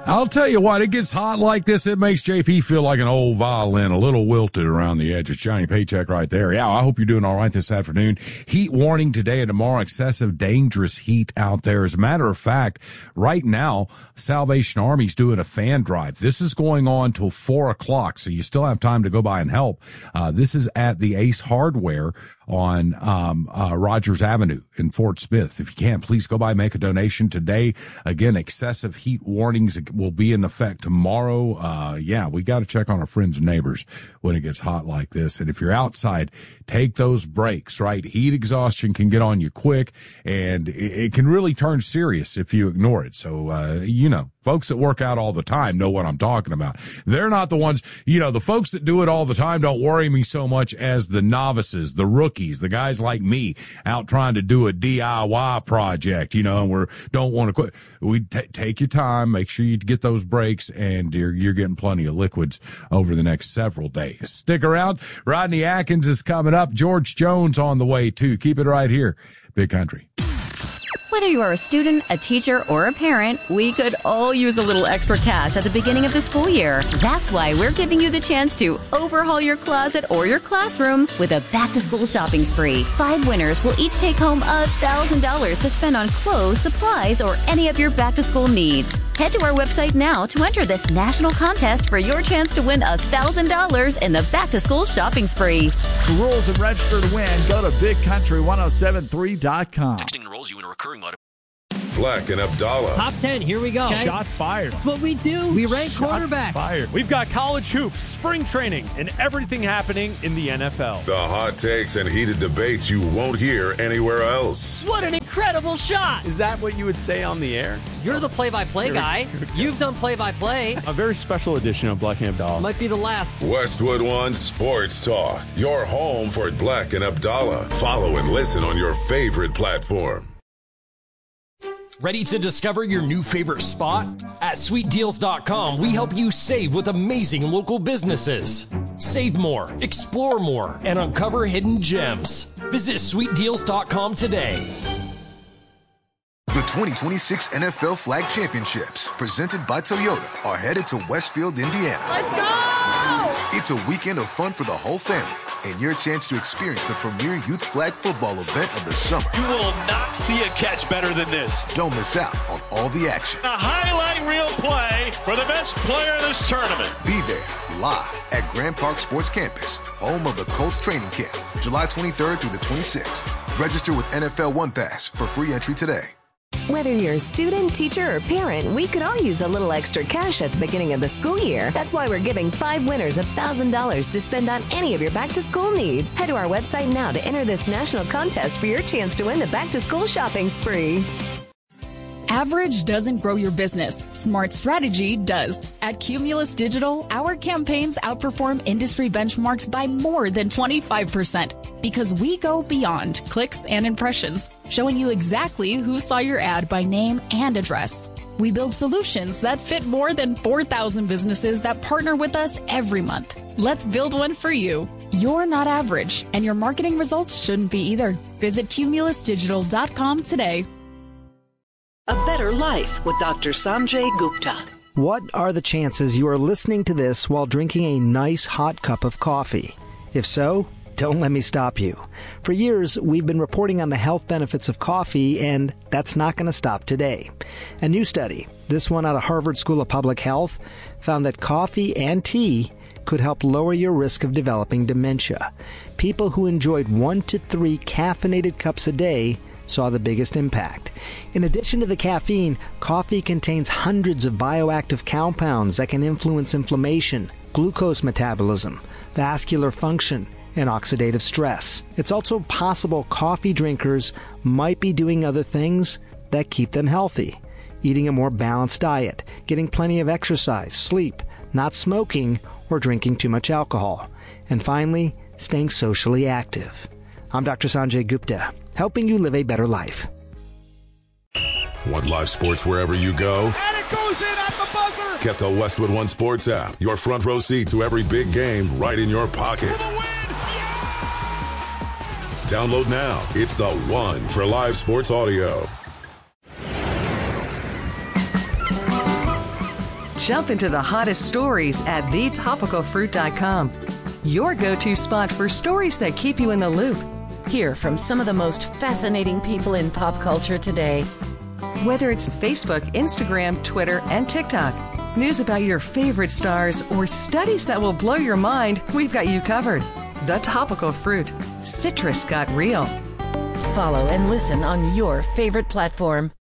I'll tell you what, it gets hot like this, it makes JP feel like an old violin, a little wilted around the edge. It's Johnny Paycheck right there. Yeah, I hope you're doing all right this afternoon. Heat warning today and tomorrow, excessive dangerous heat out there. As a matter of fact, right now, Salvation Army's doing a fan drive. This is going on till 4 o'clock, so you still have time to go by and help. This is at the Ace Hardware on Rogers Avenue in Fort Smith. If you can, please go by and make a donation today. Again, excessive heat warnings will be in effect tomorrow. We got to check on our friends and neighbors when it gets hot like this. And if you're outside, take those breaks, right? Heat exhaustion can get on you quick, and it can really turn serious if you ignore it. So, folks that work out all the time know what I'm talking about. They're not the ones, the folks that do it all the time don't worry me so much as the novices, the rookies, the guys like me out trying to do a DIY project, and we don't want to quit. We take your time, make sure you get those breaks, and you're getting plenty of liquids over the next several days. Stick around. Rodney Atkins is coming up. George Jones on the way too. Keep it right here. Big Country. Whether you are a student, a teacher, or a parent, we could all use a little extra cash at the beginning of the school year. That's why we're giving you the chance to overhaul your closet or your classroom with a back-to-school shopping spree. 5 winners will each take home $1,000 to spend on clothes, supplies, or any of your back-to-school needs. Head to our website now to enter this national contest for your chance to win $1,000 in the back-to-school shopping spree. For rules and register to win, go to BigCountry1073.com. Texting enrolls you in a recurring lot. Black and Abdallah. Top 10, here we go. Okay. Shots fired. That's what we do. We rank quarterbacks. Fired. We've got college hoops, spring training, and everything happening in the NFL. The hot takes and heated debates you won't hear anywhere else. What an incredible shot. Is that what you would say on the air? You're the play-by-play guy. You've done play-by-play. A very special edition of Black and Abdallah. Might be the last. Westwood One Sports Talk. Your home for Black and Abdallah. Follow and listen on your favorite platform. Ready to discover your new favorite spot? At sweetdeals.com, we help you save with amazing local businesses. Save more, explore more, and uncover hidden gems. Visit sweetdeals.com today. The 2026 NFL Flag Championships, presented by Toyota, are headed to Westfield, Indiana. Let's go! It's a weekend of fun for the whole family, and your chance to experience the premier youth flag football event of the summer. You will not see a catch better than this. Don't miss out on all the action. A highlight reel play for the best player of this tournament. Be there, live at Grand Park Sports Campus, home of the Colts training camp, July 23rd through the 26th. Register with NFL One Pass for free entry today. Whether you're a student, teacher, or parent, we could all use a little extra cash at the beginning of the school year. That's why we're giving 5 winners $1,000 to spend on any of your back-to-school needs. Head to our website now to enter this national contest for your chance to win the back-to-school shopping spree. Average doesn't grow your business. Smart strategy does. At Cumulus Digital, our campaigns outperform industry benchmarks by more than 25% because we go beyond clicks and impressions, showing you exactly who saw your ad by name and address. We build solutions that fit more than 4,000 businesses that partner with us every month. Let's build one for you. You're not average, and your marketing results shouldn't be either. Visit cumulusdigital.com today. A Better Life with Dr. Sanjay Gupta. What are the chances you are listening to this while drinking a nice hot cup of coffee? If so, don't let me stop you. For years, we've been reporting on the health benefits of coffee, and that's not going to stop today. A new study, this one out of Harvard School of Public Health, found that coffee and tea could help lower your risk of developing dementia. People who enjoyed 1 to 3 caffeinated cups a day saw the biggest impact. In addition to the caffeine, coffee contains hundreds of bioactive compounds that can influence inflammation, glucose metabolism, vascular function, and oxidative stress. It's also possible coffee drinkers might be doing other things that keep them healthy. Eating a more balanced diet, getting plenty of exercise, sleep, not smoking, or drinking too much alcohol. And finally, staying socially active. I'm Dr. Sanjay Gupta, helping you live a better life. Want live sports wherever you go? And it goes in at the buzzer! Get the Westwood One Sports app. Your front row seat to every big game right in your pocket. For the win! Yeah! Download now. It's the one for live sports audio. Jump into the hottest stories at thetopicalfruit.com. Your go-to spot for stories that keep you in the loop. Hear from some of the most fascinating people in pop culture today. Whether it's Facebook, Instagram, Twitter, and TikTok, news about your favorite stars, or studies that will blow your mind, we've got you covered. The Topical Fruit. Citrus got real. Follow and listen on your favorite platform.